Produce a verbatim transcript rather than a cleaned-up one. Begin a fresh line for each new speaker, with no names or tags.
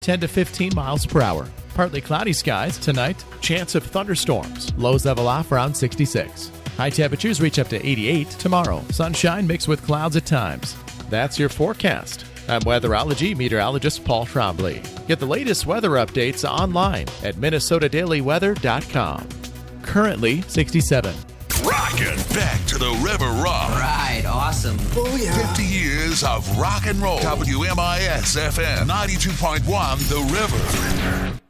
ten to fifteen miles per hour. Partly cloudy skies tonight. Chance of thunderstorms. Lows level off around sixty-six. High temperatures reach up to eighty-eight tomorrow. Sunshine mixed with clouds at times. That's your forecast. I'm weatherology meteorologist Paul Trombley. Get the latest weather updates online at minnesota daily weather dot com. Currently sixty-seven.
Rockin' back to the River Rock.
Right, awesome.
Oh, yeah. fifty years of rock and roll. W M I S F M ninety-two point one The River.